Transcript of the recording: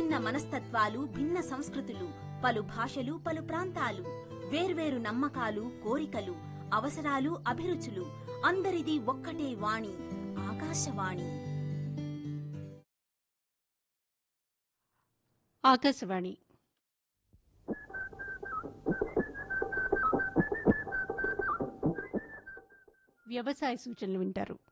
భిన్న మనస్తత్వాలు, భిన్న సంస్కృతులు, పలు భాషలు, పలు ప్రాంతాలు, వేర్వేరు నమ్మకాలు, కోరికలు, అవసరాలు, అభిరుచులు, అందరిది ఒక్కటే వాణి, ఆకాశవాణి. ఆకాశవాణి వ్యవసాయ సూచనలు వింటారు.